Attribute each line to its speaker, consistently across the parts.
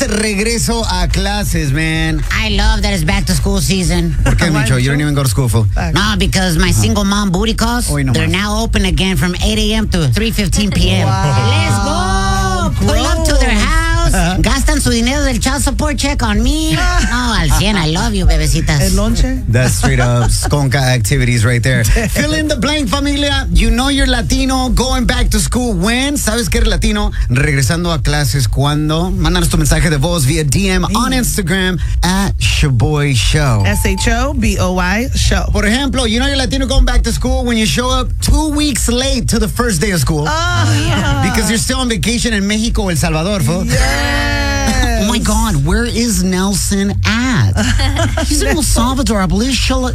Speaker 1: regreso a clases, man.
Speaker 2: I love that it's back to school season.
Speaker 1: ¿Por qué, Micho? You don't even go to school, fool.
Speaker 2: No, because my single mom booty calls, they're now open again from 8 a.m. to 3:15 p.m.
Speaker 1: Wow.
Speaker 2: Let's go. Pull up to their house. Gastan su dinero del child support check on me. No, al 100. I love you, bebecitas.
Speaker 3: El lonche?
Speaker 1: That's straight up sconca activities right there. Fill in the blank, familia. You know you're Latino going back to school when? ¿Sabes que eres Latino? Regresando a clases cuando? Mándanos tu mensaje de voz via DM on Instagram at Shaboy Show.
Speaker 3: SHOBOY Show.
Speaker 1: Por ejemplo, you know you're Latino going back to school when you show up 2 weeks late to the first day of school. Because you're still on vacation in Mexico or El Salvador, fool.
Speaker 3: Yes.
Speaker 1: Oh my God, where is Nelson at? He's in El Salvador, I believe.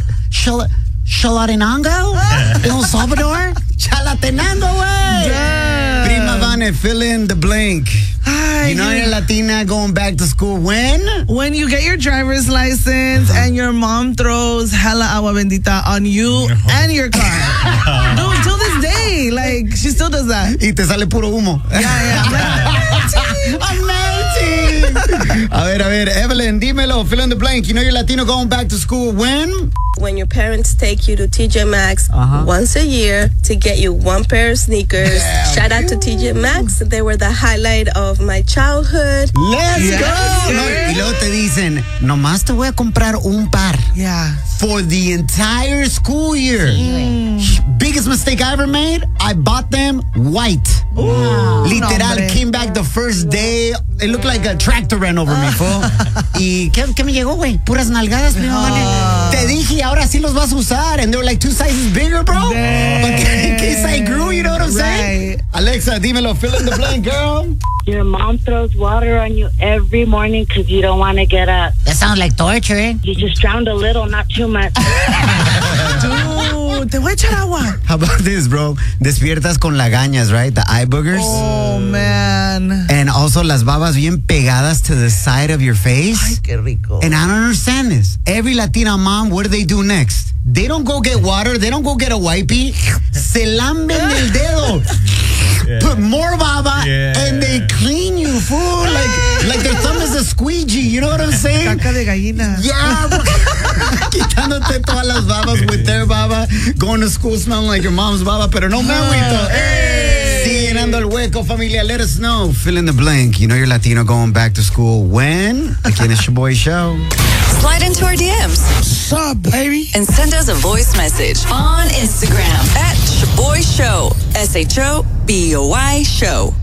Speaker 1: Chalatenango? El Salvador? Chalatenango, way! Prima Vane, fill in the blank. You know you're Latina going back to school when?
Speaker 3: When you get your driver's license and your mom throws hella agua bendita on you and your car. Dude, till this day, like, she still does that.
Speaker 1: Y te sale puro humo.
Speaker 3: Yeah.
Speaker 1: I'm melting. A ver, Evelyn, dímelo, fill in the blank. You know you're Latino going back to school when?
Speaker 4: When your parents take you to TJ Maxx once a year to get you one pair of sneakers. Shout out to TJ Maxx. They were the highlight of my childhood.
Speaker 1: Let's go. No, y luego te dicen, nomás te voy a comprar un par.
Speaker 3: Yeah.
Speaker 1: For the entire school year. Biggest mistake I ever made, I bought them white. Literal, came back the first day. It looked like a tractor ran over me, fool. ¿Y qué me llegó, güey? Puras nalgadas, primo. Te dije, ahora sí los vas a usar. And they were like 2 sizes bigger, bro. But in case I grew, you know what I'm saying? Alexa, dímelo, fill in the blank, girl.
Speaker 5: Your mom throws water on you every morning because you don't want to get up.
Speaker 2: That sounds like torture, eh?
Speaker 5: You just drowned a little, not too much.
Speaker 3: Dude, te voy a echar agua.
Speaker 1: How about this, bro? Despiertas con lagañas, right? The eye boogers.
Speaker 3: Oh, man.
Speaker 1: And also las babas bien pegadas to the side of your face.
Speaker 3: Ay, qué rico.
Speaker 1: And I don't understand this. Every Latina mom, what do they do next? They don't go get water. They don't go get a wipey. Se lamben el dedo. Put more baba and they clean you, fool. Like their thumb is a squeegee. You know what I'm saying?
Speaker 3: Caca de gallina.
Speaker 1: Yeah, bro. Quitándote todas las babas with their baba. Going to school smelling like your mom's baba, pero no me agüito. Sigue llenando el hueco, familia. Let us know. Fill in the blank. You know you're Latino going back to school when? Again, it's your boy Show.
Speaker 6: Slide into our DMs.
Speaker 3: What's up, baby?
Speaker 6: And send us a voice message on Instagram at Shaboy Show. SHOBOY Show.